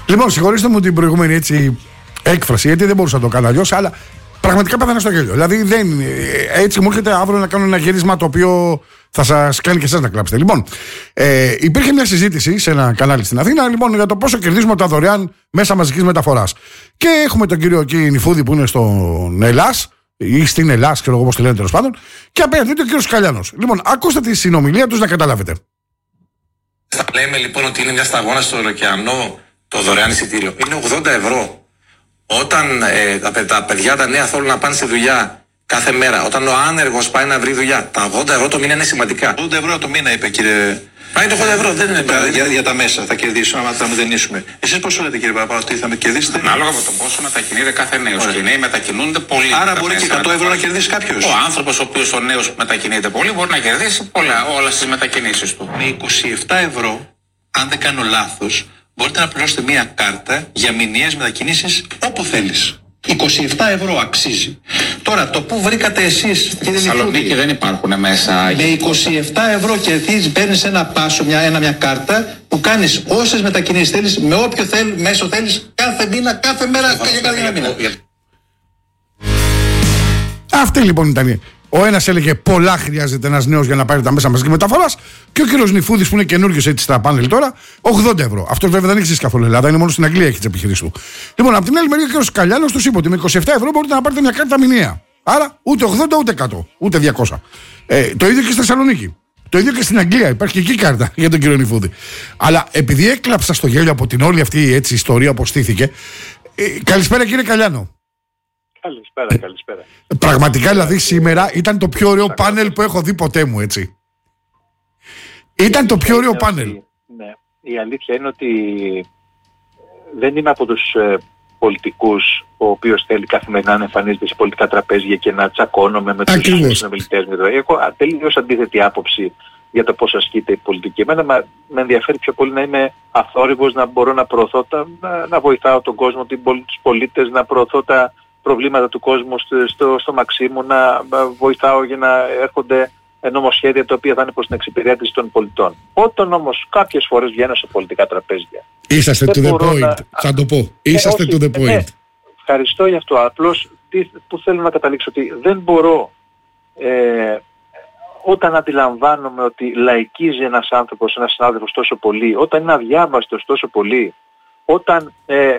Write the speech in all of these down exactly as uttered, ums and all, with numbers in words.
Λοιπόν, συγχωρήστε μου την προηγούμενη έτσι έκφραση, γιατί δεν μπορούσα να το κάνω αλλιώς, αλλά πραγματικά πέθανα στο γέλιο. Δηλαδή, δεν, έτσι μου έρχεται αύριο να κάνω ένα γύρισμα το οποίο θα σας κάνει και εσάς να κλάψετε. Λοιπόν, ε, υπήρχε μια συζήτηση σε ένα κανάλι στην Αθήνα λοιπόν, για το πόσο κερδίζουμε τα δωρεάν μέσα μαζικής μεταφοράς. Και έχουμε τον κύριο εκεί Νηφούδη που είναι στον Ελλάς, ή στην Ελλάδα, ξέρω εγώ πώς το λένε τέλος πάντων, και απέναντι του ο κύριος Καλιάνος. Λοιπόν, ακούστε τη συνομιλία τους να καταλάβετε. Θα λέμε λοιπόν ότι είναι μια σταγόνα στο ωκεανό το δωρεάν εισιτήριο. Είναι ογδόντα ευρώ. Όταν ε, τα, τα παιδιά τα νέα θέλουν να πάνε στη δουλειά κάθε μέρα, όταν ο άνεργος πάει να βρει δουλειά, τα ογδόντα ευρώ το μήνα είναι σημαντικά. ογδόντα ευρώ το μήνα είπε κύριε. Πάει το ογδόντα ευρώ, δεν είναι για, για, για τα μέσα θα κερδίσουμε, άμα θα μηδενίσουμε. Εσείς πόσο λέτε κύριε Παπά ότι θα με κερδίσετε? Ανάλογα με το πόσο μετακινείται κάθε νέος. Και οι νέοι μετακινούνται πολύ. Άρα μπορεί και εκατό ευρώ να κερδίσει κάποιος. Ο άνθρωπος ο οποίος ο νέος μετακινείται πολύ μπορεί να κερδίσει πολλά, όλες τις μετακινήσεις του. Με είκοσι επτά ευρώ, αν δεν κάνω λάθος, μπορείτε να πληρώσετε μία κάρτα για μηνιαίες μετακινήσεις όπου θέλεις. είκοσι επτά ευρώ αξίζει. Τώρα, το που βρήκατε εσείς, κύριε Νηφούδη? Θεσσαλονίκη δεν υπάρχουν μέσα. Με είκοσι επτά ευρώ κερδίζεις, παίρνεις ένα πάσο, μια, ένα, μια κάρτα που κάνεις όσες μετακινήσεις θέλεις, με όποιο θέλ, μέσο θέλεις, κάθε μήνα, κάθε μέρα και κάθε ένα μήνα. Αυτή λοιπόν ήταν. Ο ένας έλεγε πολλά χρειάζεται ένας νέος για να πάρει τα μέσα μαζικής μεταφοράς, και ο κύριος Νηφούδης που είναι καινούριος έτσι στα πάνελ τώρα, ογδόντα ευρώ. Αυτό βέβαια δεν έχει ζήσει καθόλου Ελλάδα, είναι μόνο στην Αγγλία έχει τις επιχειρήσεις του. Λοιπόν, από την άλλη μεριά ο κύριος Καλιάνος τους είπε ότι με είκοσι επτά ευρώ μπορείτε να πάρετε μια κάρτα μηνιαία. Άρα ούτε ογδόντα ούτε εκατό, ούτε διακόσια. Ε, το ίδιο και στη Θεσσαλονίκη. Το ίδιο και στην Αγγλία. Υπάρχει και εκεί κάρτα για τον κύριο Νηφούδη. Αλλά επειδή έκλαψα στο γέλιο από την όλη αυτή έτσι ιστορία που στήθηκε. Ε, καλησπέρα κύριε Καλιάνο. Καλησπέρα, καλησπέρα. Πραγματικά δηλαδή σήμερα ήταν το πιο ωραίο πάνελ που έχω δει ποτέ μου, έτσι. Ήταν το πιο ωραίο πάνελ. Ναι, η αλήθεια είναι ότι δεν είμαι από τους ε, πολιτικούς ο οποίος θέλει καθημερινά να εμφανίζεται σε πολιτικά τραπέζια και να τσακώνομαι με τους συνομιλητές μου. Έχω τελείως αντίθετη άποψη για το πώς ασκείται η πολιτική. Εμένα με ενδιαφέρει πιο πολύ να είμαι αθόρυβος, να μπορώ να προωθώ, να, να βοηθάω τον κόσμο, τους πολίτες, να προωθώ τα προβλήματα του κόσμου στο, στο μαξί μου, να βοηθάω για να έρχονται νομοσχέδια τα οποία θα είναι προς την εξυπηρέτηση των πολιτών. Όταν όμως κάποιες φορές βγαίνω σε πολιτικά τραπέζια. Είσαστε to the point, να... θα το πω. Είσαστε ε, to the point. Ναι, ευχαριστώ για αυτό. Απλώς τι, που θέλω να καταλήξω ότι δεν μπορώ ε, όταν αντιλαμβάνομαι ότι λαϊκίζει ένας άνθρωπος, ένας συνάδελφος τόσο πολύ, όταν είναι αδιάβαστος τόσο πολύ, όταν ε,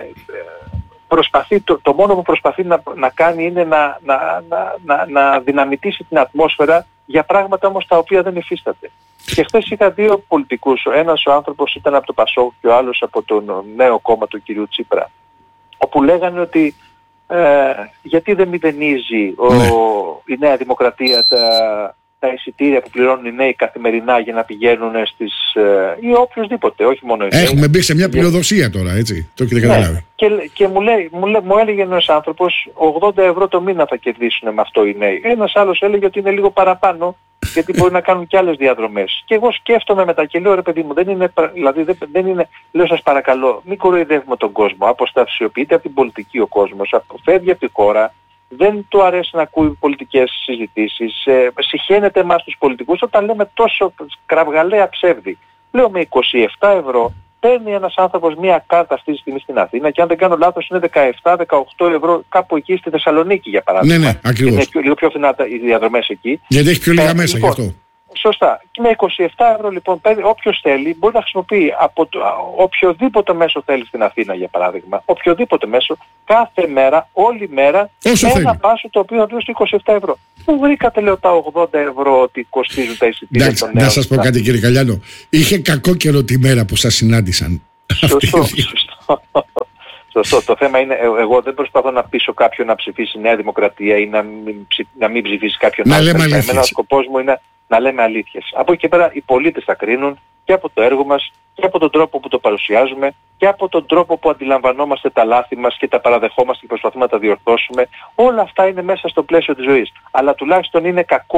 προσπαθεί, το, το μόνο που προσπαθεί να, να κάνει είναι να, να, να, να, να δυναμητήσει την ατμόσφαιρα για πράγματα όμως τα οποία δεν υφίσταται. Και χθες είχα δύο πολιτικούς, ο ένας ο άνθρωπος ήταν από το Πασόκ και ο άλλος από το νέο κόμμα του κυρίου Τσίπρα, όπου λέγανε ότι ε, γιατί δεν μηδενίζει ο, ναι. η Νέα Δημοκρατία τα, τα εισιτήρια που πληρώνουν οι νέοι καθημερινά για να πηγαίνουν στις... Ε, ή οποιοσδήποτε, όχι μόνο οι νέοι. Έχουμε μπει σε μια πλειοδοσία τώρα, έτσι, το έχετε καταλάβει. Ναι. Και, και μου, λέει, μου, λέει, μου έλεγε ένας άνθρωπος ογδόντα ευρώ το μήνα θα κερδίσουν με αυτό οι νέοι. Ένας άλλος έλεγε ότι είναι λίγο παραπάνω, γιατί μπορεί να κάνουν και άλλες διαδρομές. Και εγώ σκέφτομαι μετά και λέω, ρε παιδί μου, δεν είναι, δηλαδή δεν, δεν είναι, λέω σας παρακαλώ, μην κοροϊδεύουμε τον κόσμο, αποστασιοποιείται από την πολιτική ο κόσμος, φεύγει από τη χώρα, δεν του αρέσει να ακούει πολιτικές συζητήσεις, ε, συχαίνεται εμάς τους πολιτικούς όταν λέμε τόσο κραυγαλαία ψεύδι. Λέω με είκοσι επτά ευρώ παίρνει ένας άνθρωπος μια κάρτα αυτή τη στιγμή στην Αθήνα και αν δεν κάνω λάθος είναι δεκαεπτά δεκαοκτώ ευρώ κάπου εκεί στη Θεσσαλονίκη για παράδειγμα. Ναι, ναι, ακριβώς. Είναι πιο, λίγο πιο φθηνά οι διαδρομές εκεί. Γιατί έχει πιο λίγα ε, μέσα λοιπόν, γι' αυτό. Σωστά. Και με είκοσι επτά ευρώ λοιπόν παίρνει, όποιος θέλει μπορεί να χρησιμοποιεί από το, οποιοδήποτε μέσο θέλει στην Αθήνα για παράδειγμα. Οποιοδήποτε μέσο κάθε μέρα, όλη μέρα όσο ένα θέλει. πάσο το οποίο θα δώσει είκοσι επτά ευρώ. Πού βρήκατε λέω τα ογδόντα ευρώ ότι κοστίζουν τα εισιτήρια των νέων? Να σας πω κάτι κύριε Καλιάνο. Είχε κακό καιρό τη μέρα που σας συνάντησαν. Σωστό, σωστό. Σωστό. Το θέμα είναι, εγώ δεν προσπαθώ να πείσω κάποιον να ψηφίσει Νέα Δημοκρατία ή να μην, ψη, να μην ψηφίσει κάποιον άλλο. Εμένα ο σκοπός μου είναι να λέμε αλήθειες. Από εκεί και πέρα οι πολίτες θα κρίνουν και από το έργο μας και από τον τρόπο που το παρουσιάζουμε και από τον τρόπο που αντιλαμβανόμαστε τα λάθη μας και τα παραδεχόμαστε και προσπαθούμε να τα διορθώσουμε. Όλα αυτά είναι μέσα στο πλαίσιο της ζωής. Αλλά τουλάχιστον είναι κακό να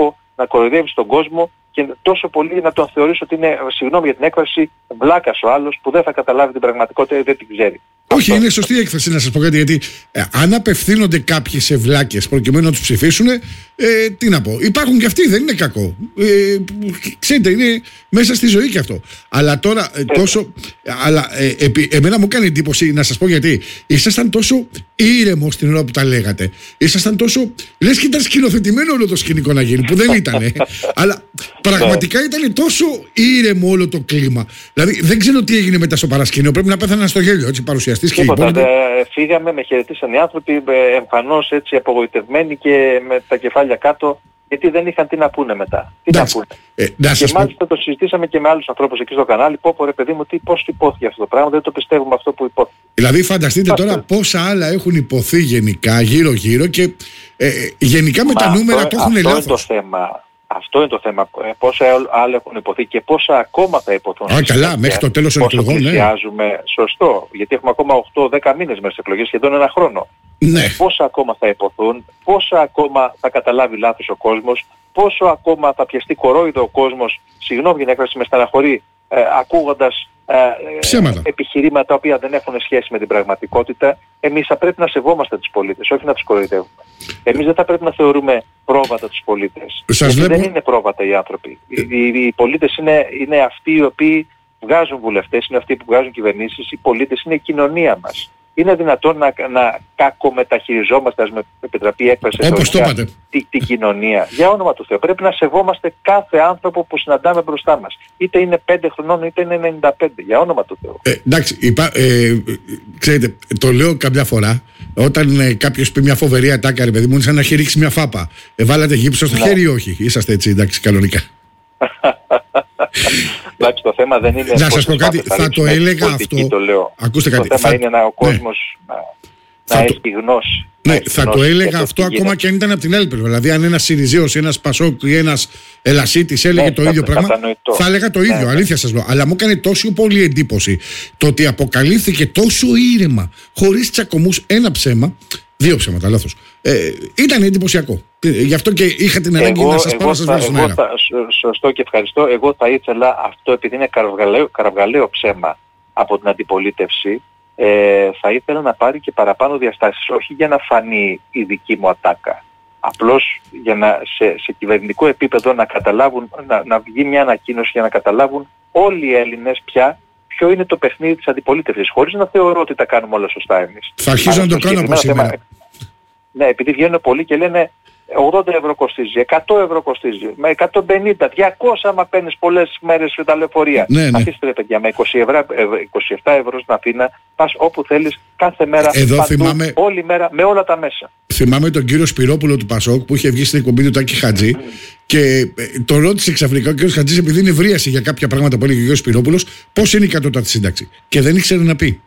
να κοροϊδεύεις τον κόσμο και τόσο πολύ να τον θεωρείς ότι είναι, συγγνώμη για την έκφραση, βλάκας ο άλλος που δεν θα καταλάβει την πραγματικότητα ή δεν την ξέρει. Όχι, αυτό είναι σωστή έκφραση να σας πω κάτι, γιατί ε, αν απευθύνονται κάποιοι σε βλάκες προκειμένου να τους ψηφίσουν, ε, τι να πω, υπάρχουν και αυτοί, δεν είναι κακό. Ε, ξέρετε, είναι μέσα στη ζωή και αυτό. Αλλά τώρα ε, τόσο. Αλλά ε, επί, εμένα μου κάνει εντύπωση να σας πω γιατί. Ήσασταν τόσο ήρεμος την ώρα που τα λέγατε. Ήσασταν τόσο. Λες και ήταν σκηνοθετημένο όλο το σκηνικό να γίνει, που δεν ήταν. Αλλά πραγματικά ήταν τόσο ήρεμο όλο το κλίμα. Δηλαδή δεν ξέρω τι έγινε μετά στο παρασκήνιο. Πρέπει να πέθαναν στο γέλιο, έτσι, παρουσιαστής και υπόλοιποι. Φύγαμε, με χαιρετήσαν οι άνθρωποι εμφανώς έτσι απογοητευμένοι και με τα κεφάλια κάτω, γιατί δεν είχαν τι να πούνε μετά. Τι να πούνε. Ε, να και μάλιστα πω... το συζητήσαμε και με άλλους ανθρώπους εκεί στο κανάλι. Πω πω ρε παιδί μου, τι, πώς υπόθηκε αυτό το πράγμα, δεν το πιστεύουμε αυτό που υπόθηκε. Δηλαδή φανταστείτε τώρα πόσα άλλα έχουν υποθεί γενικά γύρω-γύρω και ε, γενικά με Μα τα νούμερα αυτό, το έχουν λάθος. Αυτό είναι το θέμα. Αυτό είναι το θέμα. Πόσα άλλα έχουν υποθεί και πόσα ακόμα θα υποθούν. Α, καλά, μέχρι το τέλος των εκλογών. Πλησιάζουμε, ναι. Σωστό, γιατί έχουμε ακόμα οκτώ δέκα μήνες μέσα στις εκλογές, σχεδόν ένα χρόνο. Ναι. Πόσα ακόμα θα υποθούν, πόσα ακόμα θα καταλάβει λάθος ο κόσμος, πόσο ακόμα θα πιαστεί κορόιδο ο κόσμος, συγγνώμη για να έκφραση με στεναχωρεί, ε, ακούγοντας ε, επιχειρήματα τα οποία δεν έχουν σχέση με την πραγματικότητα. Εμείς θα πρέπει να σεβόμαστε τους πολίτες, όχι να τους κοροϊδεύουμε. Εμείς δεν θα πρέπει να θεωρούμε πρόβατα τους πολίτες. Γιατί βλέπω... δεν είναι πρόβατα οι άνθρωποι. Οι, οι, οι πολίτες είναι, είναι αυτοί οι οποίοι βγάζουν βουλευτές, είναι αυτοί που βγάζουν κυβερνήσεις, οι πολίτες είναι η κοινωνία μας. Είναι δυνατόν να, να κακομεταχειριζόμαστε, ας με επιτραπεί η έκφραση, την τη κοινωνία. Για όνομα του Θεού. Πρέπει να σεβόμαστε κάθε άνθρωπο που συναντάμε μπροστά μας. Είτε είναι πέντε χρονών είτε είναι ενενήντα πέντε. Για όνομα του Θεού. Ε, εντάξει, υπά, ε, ξέρετε, το λέω κάποια φορά. Όταν ε, κάποιος πει μια φοβερή ατάκα, ρε παιδί μου, είναι σαν να έχει ρίξει μια φάπα. Ε, βάλατε γύψο στο ναι. χέρι ή όχι? Είσαστε έτσι, εντάξει, κανονικά. Εντάξει, το θέμα δεν είναι. Να σας πω κάτι, θα, θα το έλεγα αυτό. Το λέω. Ακούστε το κάτι. θέμα θα... είναι να ο κόσμος ναι. να, να το... έχει γνώση. Ναι, θα το έλεγα αυτό ακόμα γίνεται. Και αν ήταν από την άλλη πλευρά. Δηλαδή, αν ένας Συριζέος, ένας Πασόκ ή ένας Ελασίτης έλεγε ναι, το ίδιο πράγμα, κατανοητό. Θα έλεγα το ίδιο. Ναι, αλήθεια σας λέω. Αλλά μου έκανε τόσο πολύ εντύπωση το ότι αποκαλύφθηκε τόσο ήρεμα, χωρίς τσακωμούς, ένα ψέμα. Δύο ψέματα, λάθος. Ε, ήταν εντυπωσιακό. Γι' αυτό και είχα την ανάγκη να σας πάρω να σας βάλω στον αέρα. Σωστό και ευχαριστώ. Εγώ θα ήθελα αυτό, επειδή είναι καραυγαλαίο ψέμα από την αντιπολίτευση, ε, θα ήθελα να πάρει και παραπάνω διαστάσεις. Όχι για να φανεί η δική μου ατάκα. Απλώς για να σε, σε κυβερνητικό επίπεδο να καταλάβουν, να, να βγει μια ανακοίνωση για να καταλάβουν όλοι οι Έλληνες πια ποιο είναι το παιχνίδι της αντιπολίτευσης, χωρίς να θεωρώ ότι τα κάνουμε όλα σωστά εμείς. Θα αρχίσω να το κάνω από σήμερα. Θέμα, ναι, επειδή βγαίνουν πολλοί και λένε ογδόντα ευρώ κοστίζει, εκατό ευρώ κοστίζει, με εκατόν πενήντα, διακόσια άμα παίρνεις πολλές μέρες με τα λεωφορεία. Ναι, ναι. Αφήστε ρε παιδιά, με είκοσι επτά ευρώ στην Αθήνα, πας όπου θέλεις, κάθε μέρα, εδώ παντού, θυμάμαι... όλη μέρα, με όλα τα μέσα. Θυμάμαι τον κύριο Σπυρόπουλο του Πασόκ που είχε βγει στην εκπομπή του Τάκη Χατζή και τον ρώτησε ξαφνικά ο κύριος Χατζής, επειδή είναι ευρίαση για κάποια πράγματα που έλεγε ο κύριος Σπυρόπουλος, πώς είναι η κατώτατη σύνταξη. Και δεν ήξερε να πει.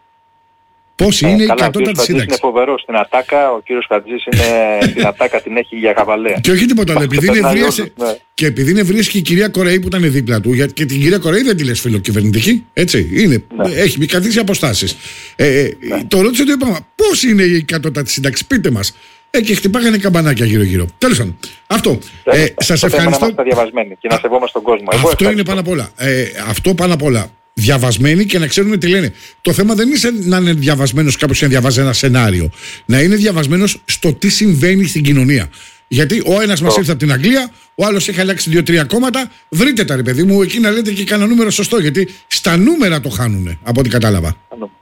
Πώς είναι ε, η κατώτατη σύνταξη. Είναι φοβερό. Στην ατάκα, ο κύριος Χατζής είναι την ατάκα την έχει για καβαλέα. Και όχι τίποτα άλλο. Επειδή είναι ευρίαση, ναι. Και επειδή είναι ευρίαση και η κυρία Κοραή που ήταν δίπλα του, γιατί και την κυρία Κοραή δεν τη λες φιλοκυβερνητική. Έτσι. Είναι, ναι. Έχει καθίσει αποστάσεις. Ε, ναι. Το ρώτησε το είπαμε. Πώς είναι η κατώτατη σύνταξη, πείτε μας. Ε, και χτυπάγανε καμπανάκια γύρω-γύρω. Τέλος πάντων. Αυτό. Ε, σας ευχαριστώ. Να διαβασμένοι και να σεβόμαστε τον κόσμο. Αυτό ευχαριστώ. Είναι πάνω απ' όλα. Ε, αυτό πάνω απ' όλα. Διαβασμένοι και να ξέρουν τι λένε. Το θέμα δεν είναι να είναι διαβασμένος κάποιος και να διαβάζει ένα σενάριο. Να είναι διαβασμένος στο τι συμβαίνει στην κοινωνία. Γιατί ο ένας μας ήρθε από την Αγγλία, ο άλλος έχει αλλάξει δύο-τρία κόμματα. Βρείτε τα ρε παιδί μου, εκεί να λέτε και κανένα νούμερο σωστό. Γιατί στα νούμερα το χάνουνε, από ό,τι κατάλαβα.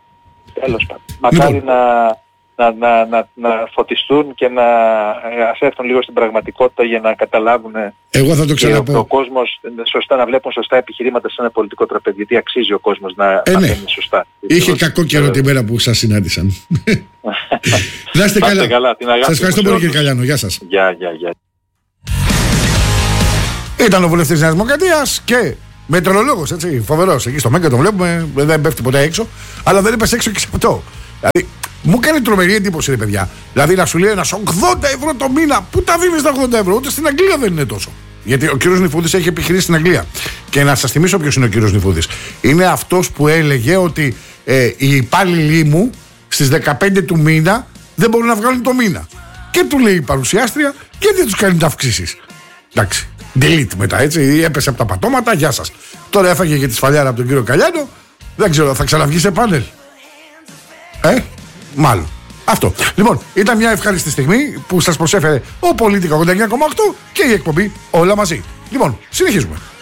Τέλος πάντων. Μακάρι λοιπόν. να. Να, να, να, να φωτιστούν και να ας έρθουν λίγο στην πραγματικότητα για να καταλάβουν. Εγώ θα το ξαναπώ. Ο, ο κόσμος σωστά να βλέπουν σωστά επιχειρήματα σε ένα πολιτικό τραπέζι. Γιατί αξίζει ο κόσμος να ε, μαθαίνει ναι. σωστά. Είχε ε, κακό καιρό ε, την μέρα που σας συνάντησαν. Να είστε καλά. καλά. Σας ευχαριστώ πολύ κύριε Καλιάνο. Γεια σας. Γεια, γεια, γεια. Ήταν ο βουλευτής Νέας Δημοκρατίας και μετρολόγος, έτσι, φοβερός. Εκεί στο Μέγκα τον βλέπουμε, δεν πέφτει ποτέ έξω. Αλλά δεν έπεσε έξω και σε αυτό. Δηλαδή, μου κάνει τρομερή εντύπωση, ρε παιδιά. Δηλαδή να σου λέει ένας ογδόντα ευρώ το μήνα. Πού τα δίνεις τα ογδόντα ευρώ, ούτε στην Αγγλία δεν είναι τόσο. Γιατί ο κύριος Νηφούδης έχει επιχειρήσει στην Αγγλία. Και να σας θυμίσω ποιος είναι ο κύριος Νηφούδης. Είναι αυτός που έλεγε ότι ε, οι υπάλληλοι μου στις δεκαπέντε του μήνα δεν μπορούν να βγάλουν το μήνα. Και του λέει η παρουσιάστρια, γιατί δεν τους κάνει τα αυξήσεις. Εντάξει. delete μετά, έτσι. Έπεσε από τα πατώματα, γεια σας. Τώρα έφαγε και τη σφαλιάρα από τον κύριο Καλιάνο. Δεν ξέρω, θα ξαναβγεί σε πάνελ. Ε, μάλλον. Αυτό. Λοιπόν, ήταν μια ευχάριστη στιγμή που σας προσέφερε ο Πολίτικα ογδόντα εννιά κόμμα οκτώ και η εκπομπή Όλα Μαζί. Λοιπόν, συνεχίζουμε.